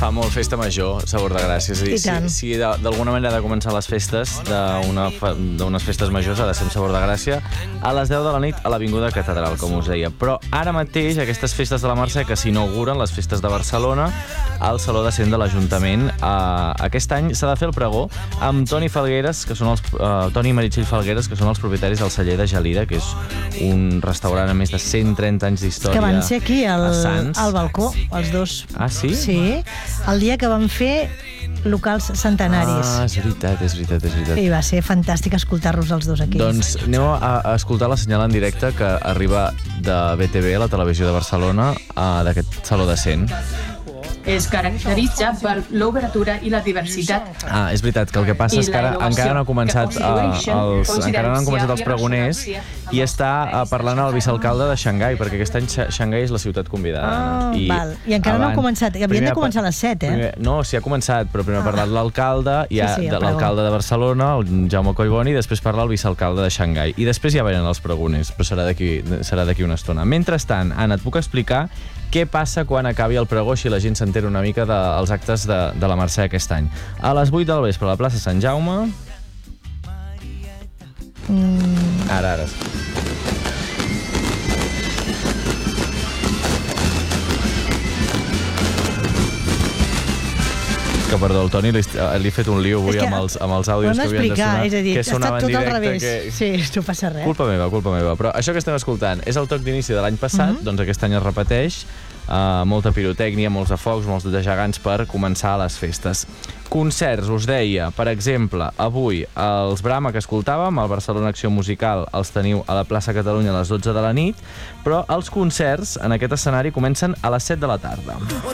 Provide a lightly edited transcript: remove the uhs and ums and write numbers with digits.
Fa molt festa major, Sabor de Gràcia. És a dir, si d'alguna manera ha de començar les festes d'unes festes majors, ha de ser un Sabor de Gràcia a les 10 de la nit a l'Avinguda Catedral, com us deia. Però ara mateix, aquestes festes de la Mercè que s'inauguren, les festes de Barcelona, al Saló de Cent de l'Ajuntament. Aquest any s'ha de fer el pregó amb Toni Falgueres, que són Toni i Meritxell Falgueres, que són els propietaris del celler de Gelida, que és un restaurant amb més de 130 anys d'història. Que van ser aquí, Sants. al balcó, els dos. Ah, sí? Sí, el dia que van fer locals centenaris. Ah, és veritat. I va ser fantàstic escoltar-los els dos aquí. Doncs anem a escoltar la senyal en directe que arriba de BTV, la televisió de Barcelona, d'aquest Saló de Cent. Es caracteritza per l'obertura i la diversitat. És veritat, que el que passa és que encara no han començat els pregoners i està parlant el vicealcalde de Xangai, perquè aquest any Xangai és la ciutat convidada. Val. I encara no han començat. Havien de començar a les 7, No, sí ha començat, però primer ha parlat l'alcalde, l'alcalde de Barcelona, el Jaume Collboni, i després parla el vicealcalde de Xangai. I després ja venen els pregoners, però serà d'aquí una estona. Mentrestant, Anna, et puc explicar què passa quan acabi el pregó, si la gent s'entera una mica dels actes de la Mercè aquest any. A les 8 del vespre a la plaça Sant Jaume... Ara. Que, perdó, el Toni li he fet un lío avui amb els àudios que havien de sonar, que sonaven en directe. Sí, no passa res. Culpa meva. Però això que estem escoltant és el toc d'inici de l'any passat, doncs aquest any es repeteix, molta pirotècnia, molts de focs, molts de gegants per començar les festes. Concerts, us deia, per exemple, avui els Brama que escoltàvem, el Barcelona Acció Musical, els teniu a la plaça Catalunya a les 12 de la nit, però els concerts en aquest escenari comencen a les 7 de la tarda.